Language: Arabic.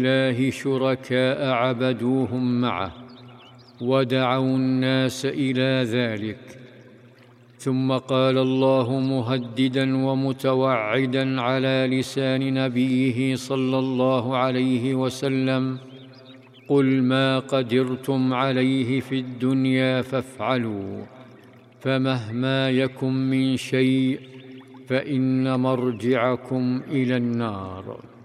الله شركاء عبدوهم معه ودعوا الناس إلى ذلك. ثم قال الله مهددا ومتوعدا على لسان نبيه صلى الله عليه وسلم: قل ما قدرتم عليه في الدنيا فافعلوا، فمهما يكن من شيء فإن مرجعكم إلى النار.